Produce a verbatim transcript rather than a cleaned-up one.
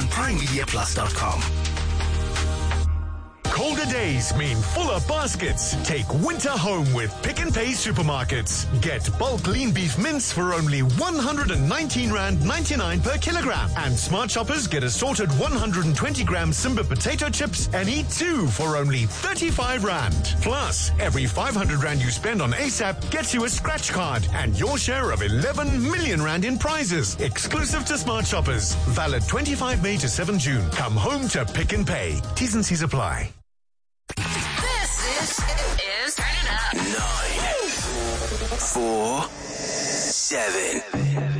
on prime media plus dot com. Colder days mean fuller baskets. Take winter home with Pick n Pay supermarkets. Get bulk lean beef mince for only one hundred nineteen rand ninety-nine per kilogram. And Smart Shoppers get assorted one hundred twenty gram Simba potato chips and eat two for only thirty-five rand. Plus, every five hundred rand you spend on ASAP gets you a scratch card and your share of eleven million rand in prizes. Exclusive to Smart Shoppers. Valid twenty-fifth May to seventh June. Come home to Pick n Pay. T's and C's apply. This is Turn It Up. Nine, four, seven.